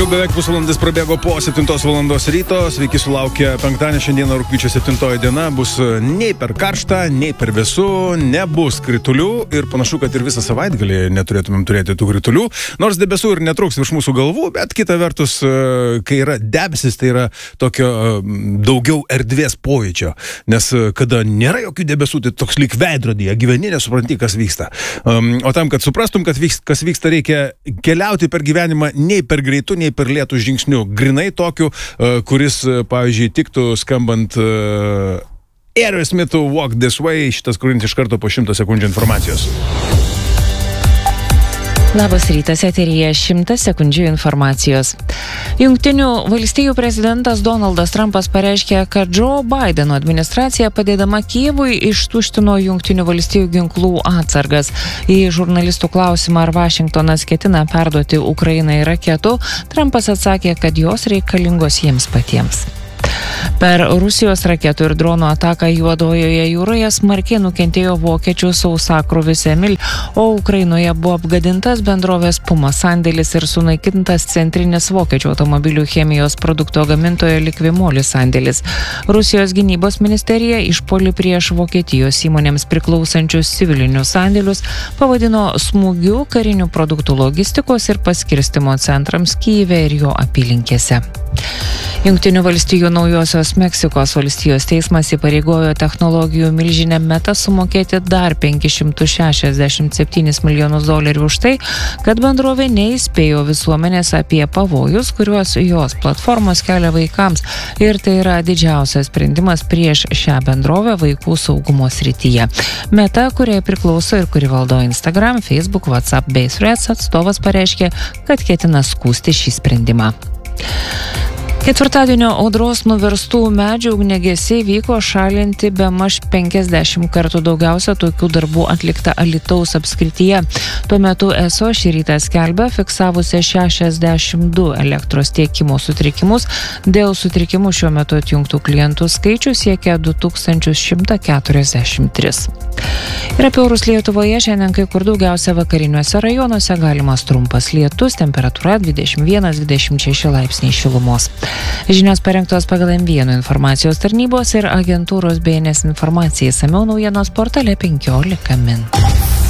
Jau beveik pusvalandis prabėgo po 7 valandos ryto. Sveiki sulaukę penktadienį, šiandieną rugpjūčio 7 diena. Bus nei per karšta, nei per vėsu, nebus kritulių ir panašu, kad ir visą savaitgalį neturėtumėm turėti tų kritulių. Nors debesų ir netruks virš mūsų galvų, bet kita vertus, kai yra debesis, tai yra tokio daugiau erdvės pojūčio. Nes kada nėra jokių debesų, tai toks lyg veidrodyje, gyveni, nesupranti, kas vyksta. O tam, kad suprastum, kas vyksta, reikia keliauti per gyvenimą nei per greitų, nei per lėtų žingsnių, grinai tokiu, kuris, pavyzdžiui, tiktų skambant Aerosmith Walk This Way, šitas kūrinys iš karto po 100 sekundžių informacijos. Labas rytas, eteryje 100 sekundžių informacijos. Jungtinių valstijų prezidentas Donaldas Trumpas pareiškė, kad Joe Bideno administracija padėdama Kijevui ištuštino Jungtinių valstijų ginklų atsargas. Į žurnalistų klausimą, ar Vašingtonas ketina perduoti Ukrainai raketų, Trumpas atsakė, kad jos reikalingos jiems patiems. Per Rusijos raketų ir dronų ataką Juodojoje jūroje smarkiai nukentėjo vokiečių sausakruvis Emil, o Ukrainoje buvo apgadintas bendrovės Puma sandėlis ir sunaikintas centrinis vokiečių automobilių chemijos produkto gamintojo Likvimolis sandėlis. Rusijos gynybos ministerija išpuolį prieš Vokietijos įmonėms priklausančius civilinius sandėlius pavadino smūgiu karinių produktų logistikos ir paskirstimo centrams Kijeve ir jo apylinkėse. Jungtinių valstijų Naujosios Meksikos valstijos teismas įpareigojo technologijų milžinę Meta sumokėti dar $567 milijonus už tai, kad bendrovė neįspėjo visuomenės apie pavojus, kuriuos jos platformos kelia vaikams, ir tai yra didžiausias sprendimas prieš šią bendrovę vaikų saugumo srityje. Meta, kuriai priklauso ir kuri valdo Instagram, Facebook, WhatsApp bei Threads, atstovas pareiškė, kad ketina skųsti šį sprendimą. Ketvirtadienio audros nuverstų medžių ugniagesiai vyko šalinti bemaž 50 kartų daugiausia tokių darbų atlikta Alytaus apskrityje. Tuo metu ESO šį rytą skelbia fiksavusi 62 elektros tiekimo sutrikimus. Dėl sutrikimų šiuo metu atjungtų klientų skaičius siekia 2143. Ir apie orus Lietuvoje šiandien kai kur daugiausia vakariniuose rajonuose galimas trumpas lietus, temperatūra 21-26 laipsniai šilumos. Žinios parengtos pagal M1 informacijos tarnybos ir agentūros BNS informacijai. Išsamiau naujienos portale 15 min.